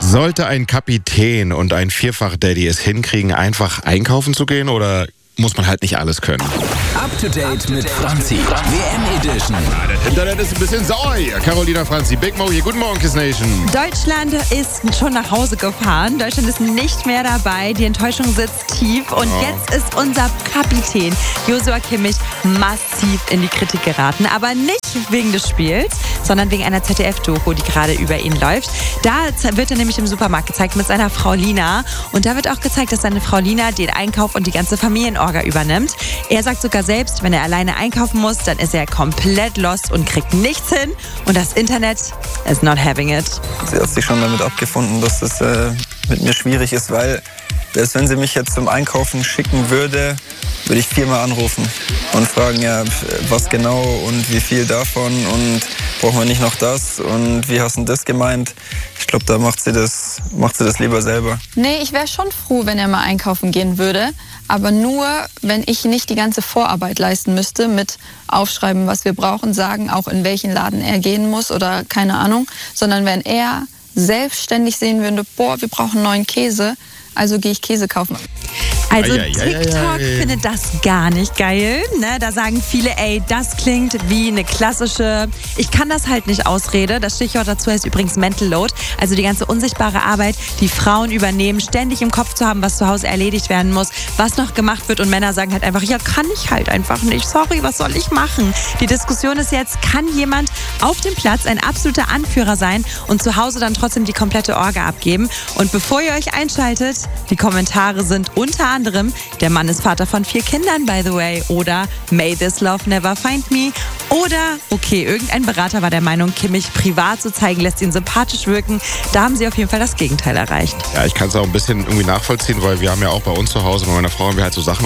Sollte ein Kapitän und ein Vierfach-Daddy es hinkriegen, einfach einkaufen zu gehen, oder muss man halt nicht alles können? Up to date mit Franzi. WM Edition. Das Internet ist ein bisschen sauer hier. Carolina Franzi, Big Mo hier. Guten Morgen, Kiss Nation. Deutschland ist schon nach Hause gefahren. Deutschland ist nicht mehr dabei. Die Enttäuschung sitzt tief. Und jetzt ist unser Kapitän Joshua Kimmich massiv in die Kritik geraten. Aber nicht wegen des Spiels, sondern wegen einer ZDF-Doku, die gerade über ihn läuft. Da wird er nämlich im Supermarkt gezeigt mit seiner Frau Lina. Und da wird auch gezeigt, dass seine Frau Lina den Einkauf und die ganze Familienorga übernimmt. Er sagt sogar selbst, wenn er alleine einkaufen muss, dann ist er komplett lost und kriegt nichts hin. Und das Internet is not having it. Sie hat sich schon damit abgefunden, dass es mit mir schwierig ist, weil selbst wenn sie mich jetzt zum Einkaufen schicken würde ich viermal anrufen und fragen, ja, was genau und wie viel davon und brauchen wir nicht noch das und wie hast du das gemeint? Ich glaube, da macht sie das lieber selber. Nee, ich wäre schon froh, wenn er mal einkaufen gehen würde, aber nur, wenn ich nicht die ganze Vorarbeit leisten müsste mit aufschreiben, was wir brauchen, sagen auch, in welchen Laden er gehen muss oder keine Ahnung, sondern wenn er selbstständig sehen würde, boah, wir brauchen neuen Käse, also gehe ich Käse kaufen. Also TikTok findet das gar nicht geil. Ne? Da sagen viele, ey, das klingt wie eine klassische, ich kann das halt nicht Ausrede. Das Stichwort dazu heißt übrigens Mental Load. Also die ganze unsichtbare Arbeit, die Frauen übernehmen, ständig im Kopf zu haben, was zu Hause erledigt werden muss, was noch gemacht wird. Und Männer sagen halt einfach, ja, kann ich halt einfach nicht. Sorry, was soll ich machen? Die Diskussion ist jetzt, kann jemand auf dem Platz ein absoluter Anführer sein und zu Hause dann trotzdem die komplette Orga abgeben? Und bevor ihr euch einschaltet, die Kommentare sind unter anderem, der Mann ist Vater von 4 Kindern, by the way, oder May this love never find me, oder, okay, irgendein Berater war der Meinung, Kimmich privat zu zeigen, lässt ihn sympathisch wirken. Da haben sie auf jeden Fall das Gegenteil erreicht. Ja, ich kann es auch ein bisschen irgendwie nachvollziehen, weil wir haben ja auch bei uns zu Hause, bei meiner Frau haben wir halt so Sachen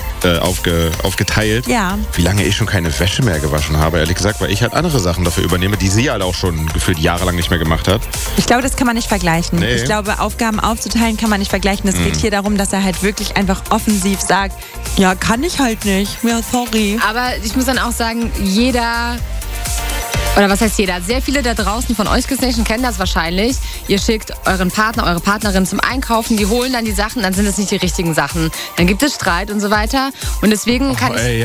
aufgeteilt. Ja. Wie lange ich schon keine Wäsche mehr gewaschen habe, ehrlich gesagt, weil ich halt andere Sachen dafür übernehme, die sie halt auch schon gefühlt jahrelang nicht mehr gemacht hat. Ich glaube, das kann man nicht vergleichen. Nee. Ich glaube, Aufgaben aufzuteilen kann man nicht vergleichen. Es geht hier darum, dass er halt wirklich einfach offensiv sagt, ja, kann ich halt nicht, ja, sorry. Aber ich muss dann auch sagen, oder was heißt jeder? Sehr viele da draußen von euch, Kiss Nation, kennen das wahrscheinlich. Ihr schickt euren Partner, eure Partnerin zum Einkaufen, die holen dann die Sachen, dann sind es nicht die richtigen Sachen. Dann gibt es Streit und so weiter. Und deswegen kann ich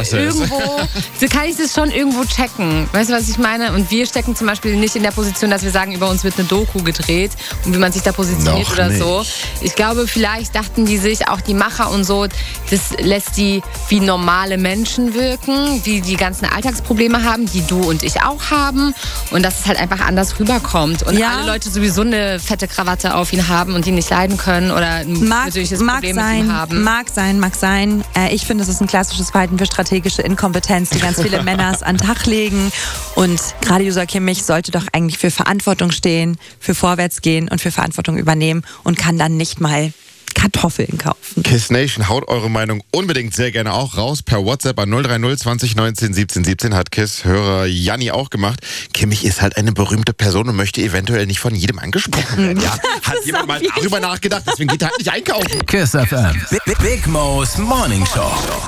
das schon irgendwo checken. Weißt du, was ich meine? Und wir stecken zum Beispiel nicht in der Position, dass wir sagen, über uns wird eine Doku gedreht und wie man sich da positioniert oder so. Ich glaube, vielleicht dachten die sich, auch die Macher und so, das lässt die wie normale Menschen wirken, die die ganzen Alltagsprobleme haben, die du und ich auch haben und dass es halt einfach anders rüberkommt und alle Leute sowieso eine fette Krawatte auf ihn haben und ihn nicht leiden können oder ein persönliches Problem mit ihm haben. Mag sein. Ich finde, es ist ein klassisches Verhalten für strategische Inkompetenz, die ganz viele Männer an den Tag legen, und gerade Joshua Kimmich sollte doch eigentlich für Verantwortung stehen, für Vorwärtsgehen und für Verantwortung übernehmen und kann dann nicht mal Kartoffeln kaufen. Kiss Nation, haut eure Meinung unbedingt sehr gerne auch raus per WhatsApp an 030 20 19 17 17. Hat Kiss-Hörer Janni auch gemacht. Kimmich ist halt eine berühmte Person und möchte eventuell nicht von jedem angesprochen werden. Ja, hat jemand mal darüber nachgedacht, deswegen geht er halt nicht einkaufen. Kiss FM. Big Mo's Morning Show.